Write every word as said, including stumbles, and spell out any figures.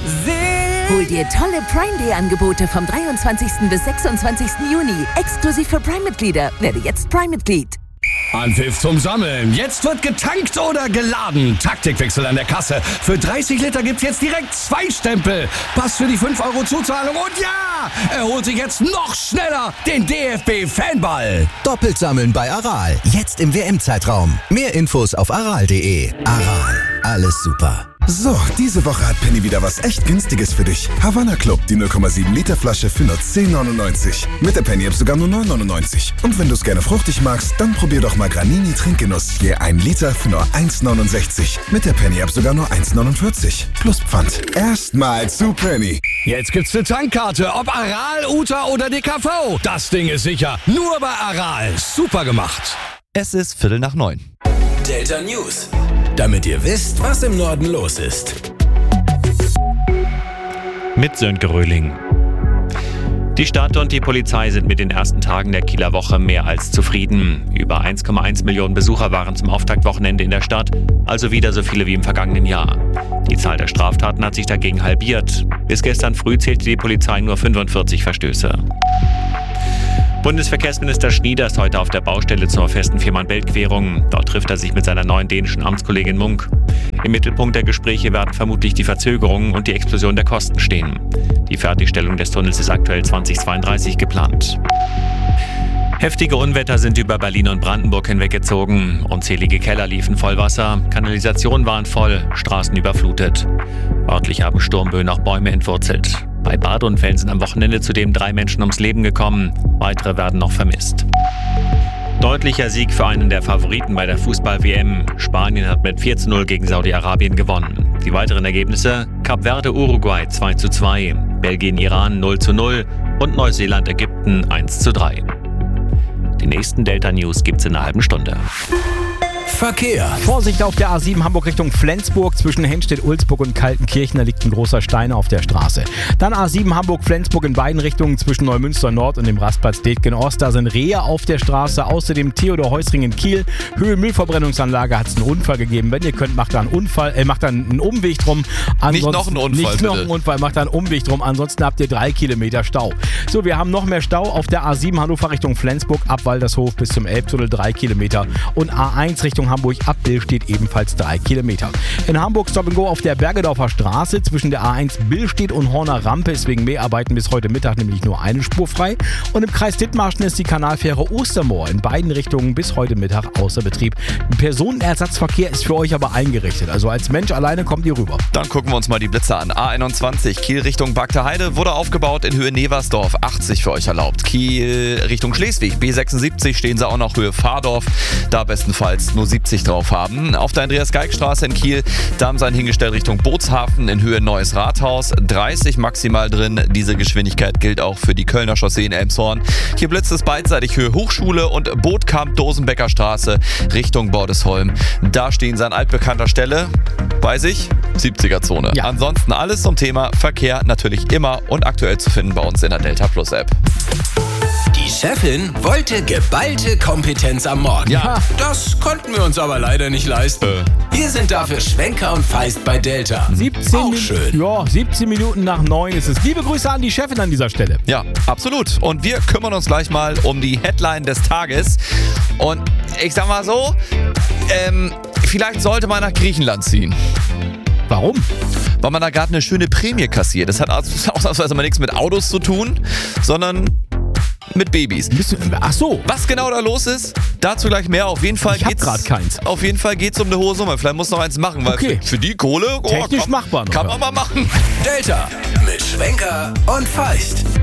Hol dir tolle Prime Day Angebote vom dreiundzwanzigsten bis sechsundzwanzigsten Juni. Exklusiv für Prime-Mitglieder. Werde jetzt Prime-Mitglied. Anpfiff zum Sammeln. Jetzt wird getankt oder geladen. Taktikwechsel an der Kasse. Für dreißig Liter gibt's jetzt direkt zwei Stempel. Pass für die fünf Euro Zuzahlung und ja, er holt sich jetzt noch schneller den D F B-Fanball. Doppelt sammeln bei Aral. Jetzt im W M-Zeitraum. Mehr Infos auf aral punkt de. Aral. Alles super. So, diese Woche hat Penny wieder was echt Günstiges für dich. Havanna Club, die null Komma sieben Liter Flasche für nur zehn neunundneunzig. Mit der Penny-App sogar nur neun neunundneunzig. Und wenn du es gerne fruchtig magst, dann probier doch mal Granini Trinkgenuss. Je ein Liter für nur eins neunundsechzig. Mit der Penny-App sogar nur eins neunundvierzig. Plus Pfand. Erstmal zu Penny. Jetzt gibt's eine Tankkarte, ob Aral, Uta oder D K V. Das Ding ist sicher. Nur bei Aral. Super gemacht. Es ist Viertel nach neun. Delta News. Damit ihr wisst, was im Norden los ist. Mit Sönke Röhling. Die Stadt und die Polizei sind mit den ersten Tagen der Kieler Woche mehr als zufrieden. Über eins Komma eins Millionen Besucher waren zum Auftaktwochenende in der Stadt, also wieder so viele wie im vergangenen Jahr. Die Zahl der Straftaten hat sich dagegen halbiert. Bis gestern früh zählte die Polizei nur fünfundvierzig Verstöße. Bundesverkehrsminister Schnieder ist heute auf der Baustelle zur festen Fehmarn-Belt-Querung. Dort trifft er sich mit seiner neuen dänischen Amtskollegin Munk. Im Mittelpunkt der Gespräche werden vermutlich die Verzögerungen und die Explosion der Kosten stehen. Die Fertigstellung des Tunnels ist aktuell zweitausendzweiunddreißig geplant. Heftige Unwetter sind über Berlin und Brandenburg hinweggezogen. Unzählige Keller liefen voll Wasser, Kanalisationen waren voll, Straßen überflutet. Örtlich haben Sturmböen auch Bäume entwurzelt. Bei Badeunfällen sind am Wochenende zudem drei Menschen ums Leben gekommen. Weitere werden noch vermisst. Deutlicher Sieg für einen der Favoriten bei der Fußball-W M. Spanien hat mit vier zu null gegen Saudi-Arabien gewonnen. Die weiteren Ergebnisse: Kap Verde Uruguay zwei zu zwei, Belgien Iran null zu null und Neuseeland Ägypten eins zu drei. Die nächsten Delta News gibt's in einer halben Stunde. Verkehr. Vorsicht auf der A sieben Hamburg Richtung Flensburg. Zwischen Henstedt-Ulzburg und Kaltenkirchen, da liegt ein großer Stein auf der Straße. Dann A sieben Hamburg-Flensburg in beiden Richtungen zwischen Neumünster Nord und dem Rastplatz Detgen-Ost. Da sind Rehe auf der Straße. Außerdem Theodor-Heusring in Kiel. Höhe Müllverbrennungsanlage, hat es einen Unfall gegeben. Wenn ihr könnt, macht da einen Unfall, äh, macht da einen Umweg drum. Ansonsten, nicht noch einen Unfall, Nicht noch bitte. einen Unfall, macht da einen Umweg drum. Ansonsten habt ihr drei Kilometer Stau. So, wir haben noch mehr Stau auf der A sieben Hannover Richtung Flensburg, ab Waldershof bis zum Elbtunnel drei Kilometer. Und A eins Richtung Hamburg ab Bill steht ebenfalls drei Kilometer. In Hamburg Stop and Go auf der Bergedorfer Straße zwischen der A eins Billstedt und Horner Rampe ist wegen Mäharbeiten bis heute Mittag nämlich nur eine Spur frei. Und im Kreis Dithmarschen ist die Kanalfähre Ostermoor in beiden Richtungen bis heute Mittag außer Betrieb. Ein Personenersatzverkehr ist für euch aber eingerichtet. Also als Mensch alleine kommt ihr rüber. Dann gucken wir uns mal die Blitze an. A einundzwanzig, Kiel Richtung Bagterheide, wurde aufgebaut in Höhe Neversdorf. achtzig für euch erlaubt. Kiel Richtung Schleswig, B sechsundsiebzig, stehen sie auch noch Höhe Fahrdorf. Da bestenfalls nur siebzig drauf haben. Auf der Andreas-Geig-Straße in Kiel, da haben sie einen hingestellt Richtung Bootshafen in Höhe Neues Rathaus. dreißig maximal drin. Diese Geschwindigkeit gilt auch für die Kölner Chaussee in Elmshorn. Hier blitzt es beidseitig Höhe Hochschule und Bootkamp Dosenbecker Straße Richtung Bordesholm. Da stehen sie an altbekannter Stelle. Weiß ich, siebziger Zone. Ja. Ansonsten alles zum Thema Verkehr natürlich immer und aktuell zu finden bei uns in der Delta Plus App. Die Chefin wollte geballte Kompetenz am Morgen. Ja. Das konnten wir uns aber leider nicht leisten. Äh. Hier sind dafür Schwenker und Feist bei Delta. siebzehn Auch Min- schön. Ja, siebzehn Minuten nach neun ist es. Liebe Grüße an die Chefin an dieser Stelle. Ja, absolut. Und wir kümmern uns gleich mal um die Headline des Tages. Und ich sag mal so, ähm, vielleicht sollte man nach Griechenland ziehen. Warum? Weil man da gerade eine schöne Prämie kassiert. Das hat ausnahmsweise mal nichts mit Autos zu tun, sondern mit Babys. Ach so. Was genau da los ist, dazu gleich mehr. Auf jeden Fall Ich hab geht's grad keins. Auf jeden Fall geht's um eine hohe Summe. Vielleicht muss noch eins machen, weil Okay. für, für die Kohle oh, Technisch kann, machbar noch, kann ja. man mal machen. Delta mit Schwenker und Feist.